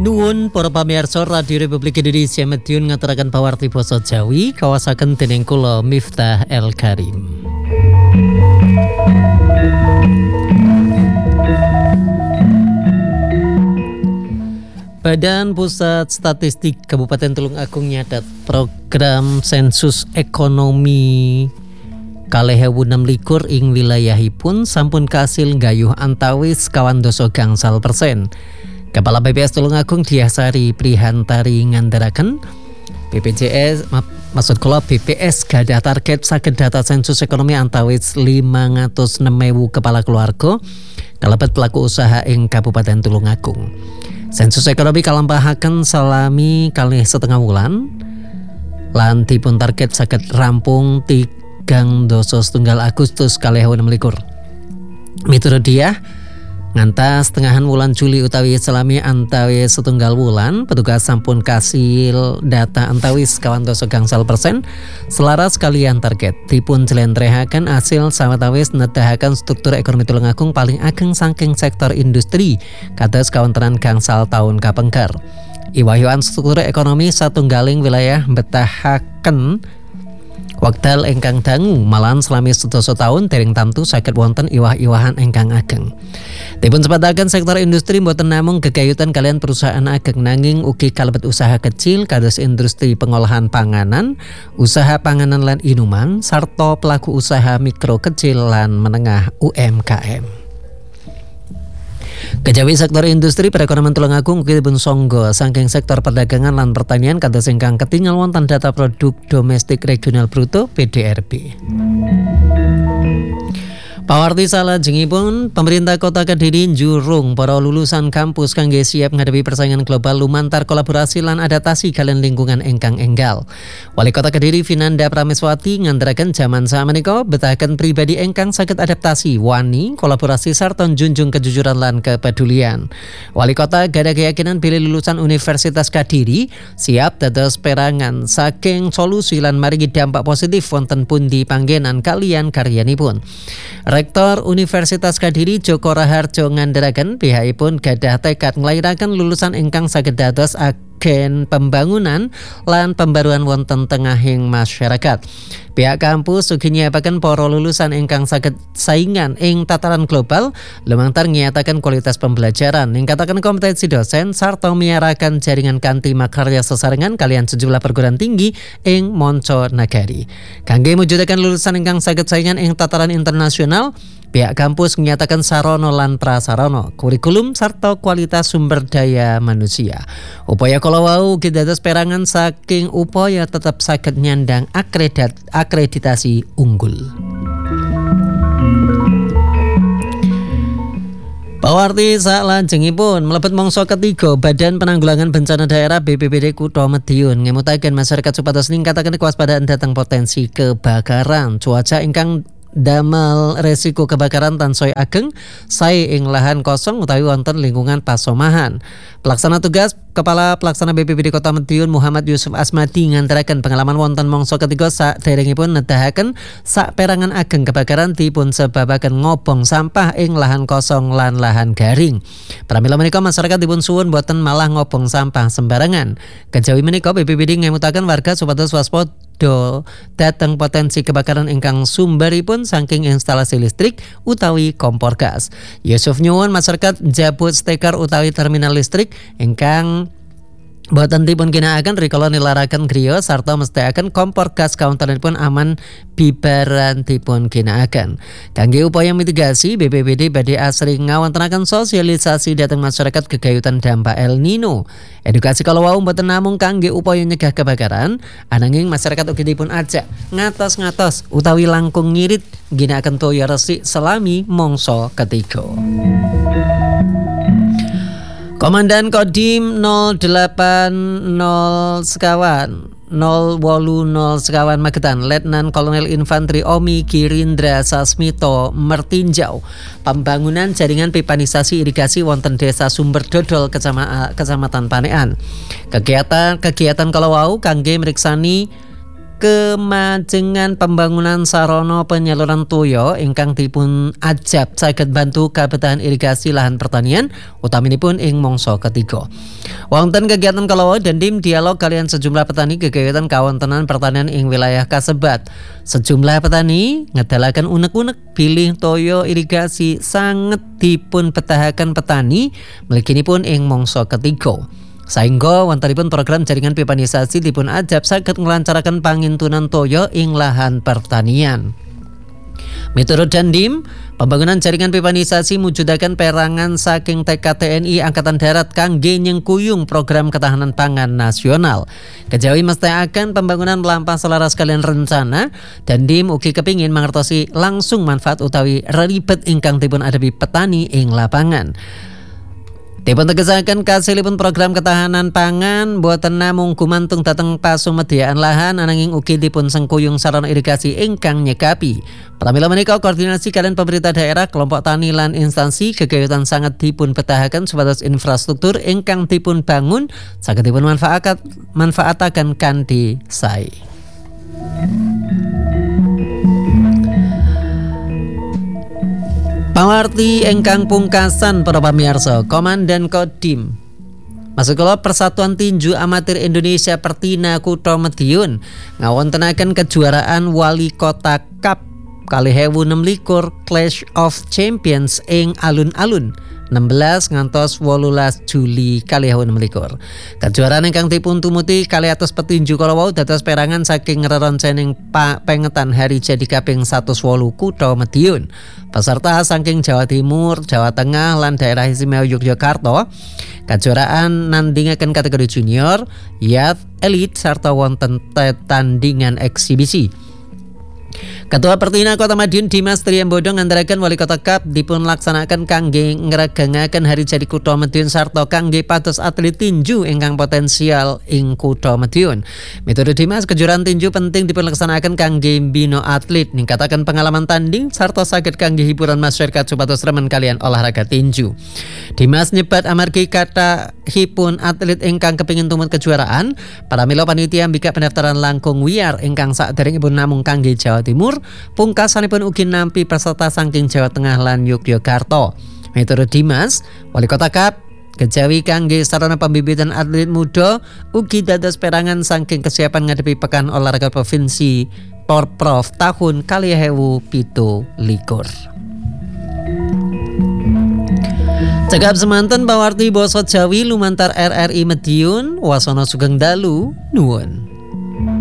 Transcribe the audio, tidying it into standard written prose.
Nuwun para pamirsa Radio Republik Indonesia Medion ngaturaken pawarti basa Jawi kawasaken dening kula Miftah El Karim. Badan Pusat Statistik Kabupaten Tulungagung nyatet program sensus ekonomi kalih 2026 ing wilayahipun sampun kasil gayuh antawis 2,2%. Kepala BPS Tulungagung Diasari Prihantari ngandharaken BPJS BPS gadah target saged data sensus ekonomi antawis 506.000 kepala keluarga kalebet pelaku usaha ing Kabupaten Tulungagung. Sensus ekonomi kalampahaken salami kalih setengah wulan lan dipun target saged rampung 31 Agustus kalih 2026. Miturut dia ngantos tengahan wulan Juli utawi selami antawis setunggal wulan petugas sampun kasil data antawis 2,2% selaras kalian target dipun jlentrehaken asil sawetawis nedahaken struktur ekonomi Tulungagung paling ageng saking sektor industri kados kawontenan gangsal taun kapengker. Iwahyuan struktur ekonomi satunggaling wilayah betahaken wekdal ingkang dangu malahan selami 1 tahun dereng tamtu saged wonten iwah-iwahan ingkang ageng. Dipun sebataken sektor industri mboten namung gegayutan kalian perusahaan ageng nanging ugi kalebet usaha kecil kados industri pengolahan panganan, usaha panganan lan inuman sarta pelaku usaha mikro kecil lan menengah UMKM. Kejawi sektor industri perekonomian Tulungagung ugi dipun sangga saking sektor perdagangan lan pertanian kados ingkang ketingal wonten data produk domestik regional bruto PDRB. Pawarti salajengipun pemerintah Kota Kediri njurung para lulusan kampus kangge siap ngadepi persaingan global lumantar kolaborasi lan adaptasi kaliyan lingkungan ingkang enggal. Wali Kota Kediri Vinanda Prameswati ngandharaken jaman samenika betahaken pribadi ingkang saged adaptasi, wani, kolaborasi sarta njunjung kejujuran lan kepedulian. Wali Kota gadah keyakinan bilih lulusan Universitas Kediri siap dados perangan saking solusi lan maringi dampak positif wonten pundi panggenan kaliyan karyanipun. Rektor Universitas Kediri Joko Raharjo ngandharaken pihakipun gadah tekad nglairaken lulusan ingkang saged dados agen pembangunan lan pembaruan wonten tengahing masyarakat. Pihak kampus ugi nyiapaken para lulusan ingkang saged saingan ing tataran global lumantar ngiyataken kualitas pembelajaran, ningkataken kompetensi dosen sarta miaraken jaringan kanthi makarya sesarengan kalian sejumlah perguruan tinggi ing manca nagari. Kangge mujudaken lulusan ingkang saged saingan ing tataran internasional, pihak kampus menyatakan sarana lan prasarana, kurikulum sarta kualitas sumber daya manusia. Upaya kala wau ugi dados perangan saking upaya tetap saged nyandang akreditasi unggul. Pawarti salajengipun mlebet mangsa ketiga Badan Penanggulangan Bencana Daerah BPBD Kutha Medion ngemutaken masyarakat supados ningkataken kewaspadaan dhateng potensi kebakaran. Cuaca ingkang damel resiko kebakaran tansaya ageng sae ing lahan kosong utawi wonten lingkungan pasomahan. Pelaksana tugas Kepala Pelaksana BPBD Kota Medion Muhammad Yusuf Asmadi ngandharaken pengalaman wonten mangsa ketiga saderengipun nedahaken saperangan ageng kebakaran dipun sebabaken ngobong sampah ing lahan kosong lan lahan garing. Pramila menika masyarakat dipun suwun boten malah ngobong sampah sembarangan. Kejawi menika BPBD ngemutaken warga supados waspada dateng potensi kebakaran ingkang sumberipun saking instalasi listrik utawi kompor gas. Yusuf nyuwun masyarakat njabut steker utawi terminal listrik ingkang boten dipun ginakaken rikala nilaraken griya sarta mesthekaken kompor gas kaunteranipun aman bibaran dipun ginakaken. Kangge upaya mitigasi BPBD badhe asring ngawontenaken sosialisasi dhateng masyarakat gegayutan dampak El Nino. Edukasi kala wau boten namung kangge upaya nyegah kebakaran, ananging masyarakat ugi dipun ajak ngatos-ngatos utawi langkung ngirit ginakaken toya resik selami mangsa ketiga. Komandan Kodim 080 sekawan 080 sekawan Magetan Letnan Kolonel Infanteri Omi Girindra Sasmito mertinjau pembangunan jaringan pipanisasi irigasi wonten Desa Sumber Dodol Kecamatan Panean. Kegiatan kalau wau kangge mriksani kemajengan pembangunan sarana penyaluran toya ingkang dipun ajab saged bantu kabetahan irigasi lahan pertanian utaminipun ing mangsa ketiga. Wonten kegiatan kalawa Dandim dialog kalian sejumlah petani gegayutan kawontenan pertanian ing wilayah kasebat. Sejumlah petani ngedalaken unek-unek bilih toya irigasi sanget dipun betahaken petani mliginipun ing mangsa ketiga. Saengga wontenipun program jaringan pipanisasi dipun ajab saged nglancaraken pangintunan toya ing lahan pertanian. Miturut Dandim, pembangunan jaringan pipanisasi mujudaken perangan saking TKTNI Angkatan Darat kangge nyengkuyung program ketahanan pangan nasional. Kejawi mestakaken pembangunan melampah selaras kalian rencana, Dandim ugi kepingin mangertosi langsung manfaat utawi ribet ingkang dipun adepi petani ing lapangan. Dipun tegesaken kasilipun program ketahanan pangan boten namung gumantung dhateng pasumedyan lahan ananging ugi dipun sengkuyung sarana irigasi ingkang nyekapi. Pramila menika koordinasi kalian pemerintah daerah, kelompok tani lan instansi gegayutan sangat dipun betahaken supados infrastruktur ingkang dipun bangun saged dipun manfaataken kanthi sae. Pawarti engkang pungkasan para pamirsa, Komandan Kodim Maksud kula Persatuan Tinju Amatir Indonesia Pertina Kutha Madiun ngawontenaken kejuaraan Wali Kota Cup 2026 Clash of Champions ing alun-alun 16 ngantos 18 Juli 2026. Kejuaraan ingkang dipun tumuti 200 petinju kala wau dados perangan saking reroncening pengetan hari jadi kaping 108 Kutha Madiun. Peserta saking Jawa Timur, Jawa Tengah lan daerah istimewa Yogyakarta. Kejuaraan nandingaken kategori junior, youth, elite sarta wonten tandingan eksibisi. Ketua Pertina Kota Madiun Dimas Triambodo ngandharaken Wali Kota Cup dipun laksanaken kangge ngregangaken hari jadi Kutha Madiun sarta kangge pados atlet tinju ingkang potensial ing Kutha Madiun. Miturut Dimas, kejuaraan tinju penting dipun laksanaken kangge mbina atlet, ningkataken pengalaman tanding sarta saged kangge hiburan masyarakat supados remen kalian olahraga tinju. Dimas nyebat amargi kathahipun atlet ingkang kepingin tumut kejuaraan, pramila panitia mbikak pendaftaran langkung wiyar ingkang saderengipun namung kangge Jawa Timur, pungkasanipun ugi nampi peserta saking Jawa Tengah lan Yogyakarta. Miturut Dimas, Wali Kota Cup kejawi kangge sarana pembibitan atlet muda ugi dados perangan saking kesiapan ngadepi Pekan Olahraga Provinsi Porprov tahun 2017. Cekap semanten pawarti basa Jawi lumantar RRI Madiun, wasana sugeng dalu nuwun.